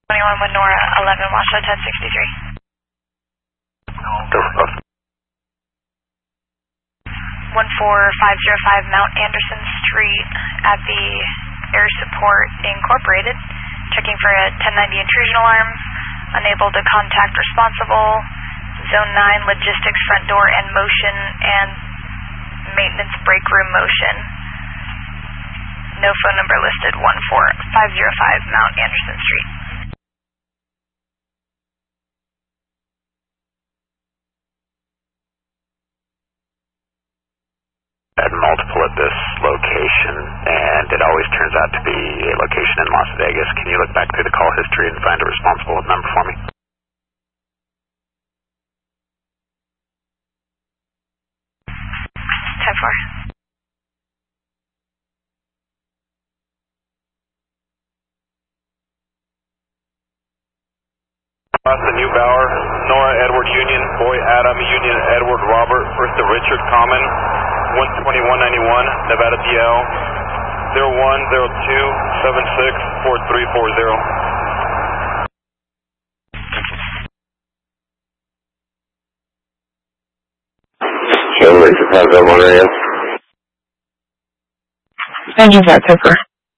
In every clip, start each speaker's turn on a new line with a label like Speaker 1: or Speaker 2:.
Speaker 1: 21 with Nora, 11, Washoe 1063. 14505 Mount Anderson Street at the Air Support Incorporated. Checking for a 1090 intrusion alarm. Unable to contact responsible. Zone 9 logistics front door in motion and maintenance break room motion. No phone number listed. 14505 Mount Anderson Street.
Speaker 2: Had multiple at this location, and it always turns out to be a location in Las Vegas. Can you look back through the call history and find a responsible number for me?
Speaker 1: Type 4.
Speaker 3: The New Bower, Nora Edward Union, Boy Adam Union Edward Robert, first to Richard Common, 12191, Nevada DL, 0102764340.
Speaker 2: Show Richard Pazzo, Monterey.
Speaker 4: Thank you, Zach Tipper.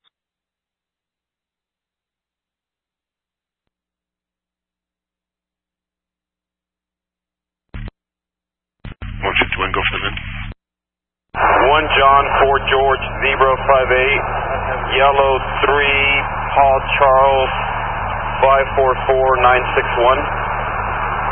Speaker 3: Go for the men. 1 John 4 George Zebra 58 Yellow 3 Paul Charles 544961.